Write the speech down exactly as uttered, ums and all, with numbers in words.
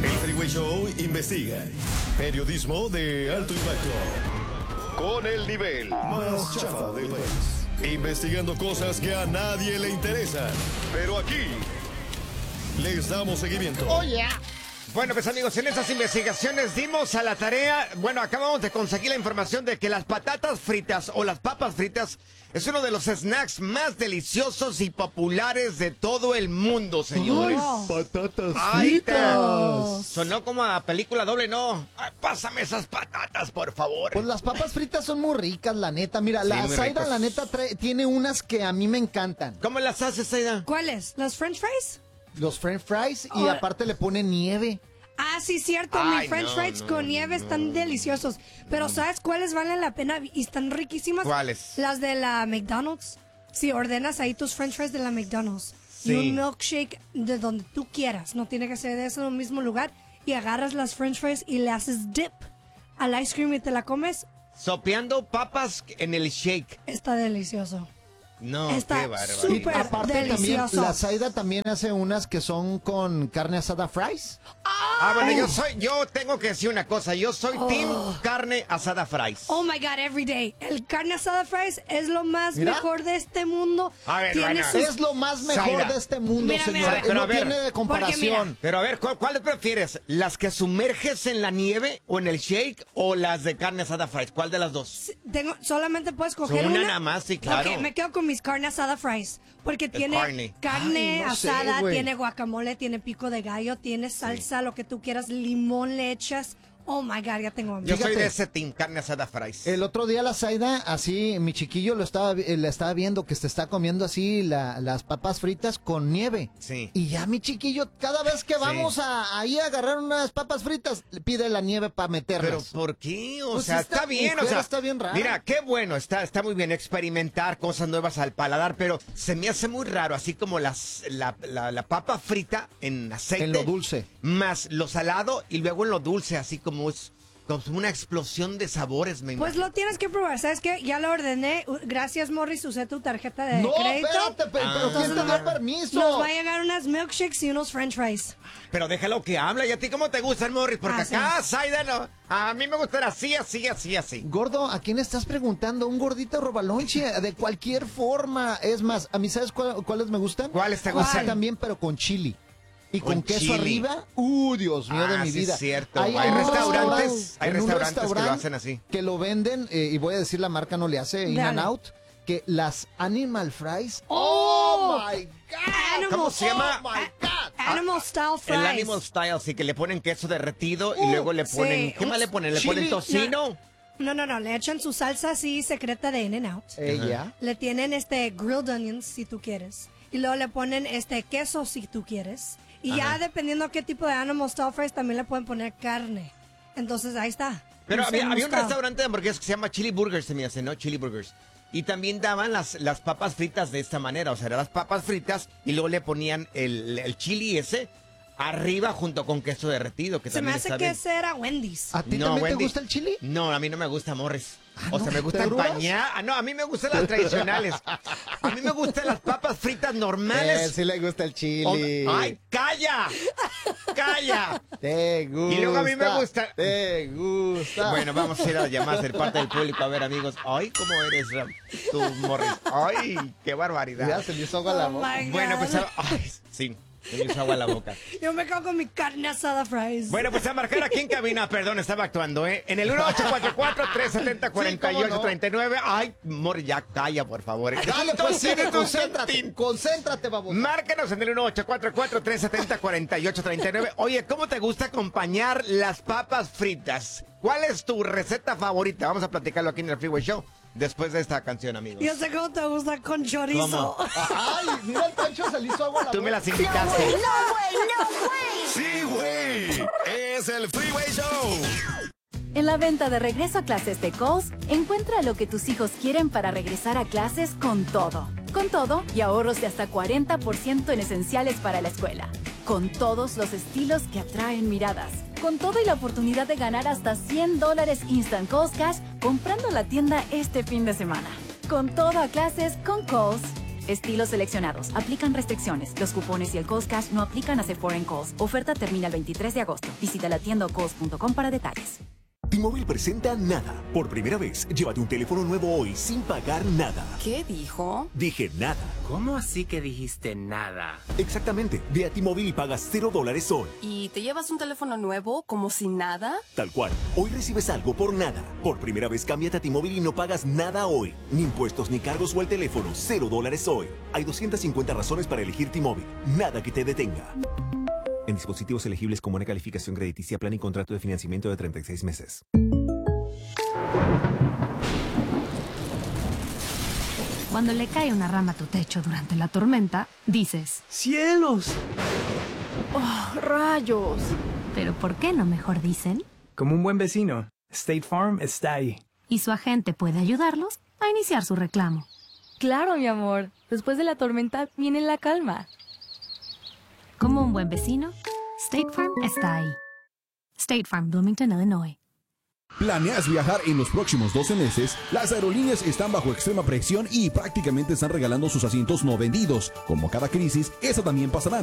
El Freeway Show investiga. Periodismo de alto impacto. Con el nivel más chafa del país. Investigando cosas que a nadie le interesan. Pero aquí les damos seguimiento. Oh, yeah. Bueno, pues amigos, en esas investigaciones dimos a la tarea, bueno, acabamos de conseguir la información de que las patatas fritas o las papas fritas es uno de los snacks más deliciosos y populares de todo el mundo, señores. Oh. Patatas Ay, fritas. sonó como a película doble, ¿no? Ay, pásame esas patatas, por favor. Pues las papas fritas son muy ricas, la neta. Mira, Sí, la muy Zaida, ricas. la neta, trae- tiene unas que a mí me encantan. ¿Cómo las haces, Zaida? ¿Cuáles? ¿Los French fries? Los French fries y Oh. aparte le ponen nieve. Ah, sí, cierto. Ay, Mis French no, fries no, con nieve no. están deliciosos. Pero ¿sabes cuáles valen la pena y están riquísimas? ¿Cuáles? Las de la McDonald's. Si ordenas ahí tus French fries de la McDonald's Sí. y un milkshake de donde tú quieras, no tiene que ser de ese mismo lugar, y agarras las French fries y le haces dip al ice cream y te la comes, Sopeando papas en el shake. está delicioso. No, Está qué bárbaro. súper Aparte también, delicioso. la Zaida también hace unas que son con carne asada fries. Ah, bueno, yo soy, yo tengo que decir una cosa, yo soy Oh. team carne asada fries. Oh my God, every day. El carne asada fries es lo más Mira. mejor de este mundo. A ver, Tiene bueno, sus- Es lo más mejor Zaida. de este mundo, Mira, mira, señora. pero no a ver, tiene de comparación. mira, Pero a ver, ¿cuál, ¿cuál prefieres? ¿Las que sumerges en la nieve o en el shake o las de carne asada fries? ¿Cuál de las dos? Tengo, solamente puedes coger Una una. nada más, sí, claro. Ok, me quedo con mis carne asada fries. Porque tiene carne. carne Ay, no sé, asada, güey. tiene guacamole, tiene pico de gallo, tiene salsa, lo que tú quieras, limón le echas. Oh my God, ya tengo hambre. Yo soy Fíjate. de ese team carne asada fries. El otro día la Zaida, así, mi chiquillo lo estaba, eh, la estaba viendo que se está comiendo así la- las papas fritas con nieve. Sí. Y ya mi chiquillo, cada vez que vamos a, ahí a agarrar unas papas fritas, le pide la nieve para Pero meterlas. ¿por qué? O Pues sea, esta está bien, o mujer sea, está bien rara. Mira, qué bueno, está, está muy bien experimentar cosas nuevas al paladar, pero se me hace muy raro, así como las, la, la, la papa frita en aceite. En lo dulce. Más lo salado y luego en lo dulce, así como es como una explosión de sabores, me Pues imagino. lo tienes que probar, ¿sabes qué? Ya lo ordené. U- Gracias, Morris, usé tu tarjeta de no, crédito. espérate, pe- pero ¿quién te da permiso? Nos va a llegar unas milkshakes y unos french fries. Pero déjalo que hable. ¿Y a ti cómo te gustan, Morris? Porque Ah, sí. acá, Zaida, no. A mí me gustan así, así, así, así. Gordo, ¿a quién estás preguntando? Un gordito robalonche, de cualquier forma. Es más, a mí, ¿sabes cuál- cuáles me gustan? ¿Cuáles te Así gustan? también, pero con chili. Y con, Con queso chili. arriba. Uh, Dios mío de Ah, mi sí vida. es cierto. Hay, Hay un restaurantes- hay en un restaurantes que lo restaurante hacen así. Que lo venden, eh, y voy a decir la marca, no le hace, In and Dale. Out, que las Animal Fries. ¡Oh! my God! Animal- ¿Cómo se llama? Oh, my God! Animal style fries. El Animal Style, sí, que le ponen queso derretido y luego le sí. ponen... ¿Qué más le ponen? ¿Le Chili. ponen tocino? No, no, no, le echan su salsa así secreta de In-N-Out. Ella. Le tienen este grilled onions si tú quieres. Y luego le ponen este queso si tú quieres. Y ya dependiendo qué tipo de animal style fries también le pueden poner carne. Entonces ahí está. Pero Un había, había un style. restaurante de hamburguesas que se llama Chili Burgers, se me hace, ¿no? Chili Burgers. Y también daban las, las papas fritas de esta manera. O sea, eran las papas fritas y luego le ponían el, el chili ese arriba junto con queso derretido. Que Se me también hace está que bien. ese era Wendy's. ¿A ti No, también Wendy. te gusta el chili? No, a mí no me gusta Morris. Ah, o ¿no? sea, me ¿Te gusta gruras? empañar. Ah, no, a mí me gustan las tradicionales. A mí me gustan las papas fritas normales. Eh, sí le gusta el chili. O- ¡Ay, calla! ¡Calla! Te gusta. Y luego a mí me gusta- Te gusta. Bueno, vamos a ir a llamadas de parte del público. A ver, amigos. ¡Ay, cómo eres, Ram? Tú, Morris! ¡Ay, qué barbaridad! Ya se le hizo agua la Oh boca. my Bueno, God. pues, a- ay, sí, se me hizo agua en la boca. Yo me cago con mi carne asada fries. Bueno, pues a marcar aquí en cabina, perdón, estaba actuando, ¿eh? En el uno ocho cuatro cuatro, tres siete cero, cuatro ocho tres nueve. Ay, Morris, ya calla, por favor. Dale, pues sí, Entonces, concéntrate. Concéntrate, babosa. Márcanos en el uno ocho cuatro cuatro, tres siete cero, cuatro ocho tres nueve. Oye, ¿cómo te gusta acompañar las papas fritas? ¿Cuál es tu receta favorita? Vamos a platicarlo aquí en el Freeway Show después de esta canción, amigos. Yo sé cómo te gusta con chorizo. ¿Cómo? Ay, mira el Pancho, se le hizo agua a la Tú me boca. las invitaste. Sí, güey. Es el Freeway Show. En la venta de regreso a clases de Kohl's, encuentra lo que tus hijos quieren para regresar a clases con todo. Con todo y ahorros de hasta cuarenta por ciento en esenciales para la escuela. Con todos los estilos que atraen miradas. Con todo y la oportunidad de ganar hasta cien dólares Instant Kohl's Cash comprando la tienda este fin de semana. Con todo a clases con Kohl's. Estilos seleccionados. Aplican restricciones. Los cupones y el Kohl's Cash no aplican a Sephora en Kohl's. Oferta termina el veintitrés de agosto. Visita la tienda o kohls punto com para detalles. T-Mobile presenta Nada. Por primera vez, llévate un teléfono nuevo hoy sin pagar nada. ¿Qué dijo? Dije nada. ¿Cómo así que dijiste nada? Exactamente. Ve a T-Mobile y pagas cero dólares hoy. ¿Y te llevas un teléfono nuevo como si nada? Tal cual. Hoy recibes algo por nada. Por primera vez, cámbiate a T-Mobile y no pagas nada hoy. Ni impuestos ni cargos o el teléfono. Cero dólares hoy. Hay doscientas cincuenta razones para elegir T-Mobile. Nada que te detenga. En dispositivos elegibles con buena calificación crediticia, plan y contrato de financiamiento de treinta y seis meses. Cuando le cae una rama a tu techo durante la tormenta, dices: ¡Cielos! ¡Oh, rayos! Pero ¿por qué no mejor dicen? Como un buen vecino, State Farm está ahí. Y su agente puede ayudarlos a iniciar su reclamo. Claro, mi amor. Después de la tormenta viene la calma. Como un buen vecino, State Farm está ahí. State Farm, Bloomington, Illinois. ¿Planeas viajar en los próximos doce meses? Las aerolíneas están bajo extrema presión y prácticamente están regalando sus asientos no vendidos. Como cada crisis, esa también pasará.